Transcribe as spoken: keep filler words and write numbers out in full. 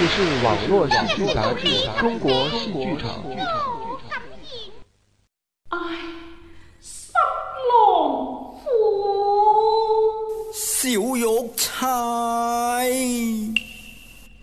里是网络喜剧杂志《中国戏剧场》。 唉，十郎夫， 小玉钗。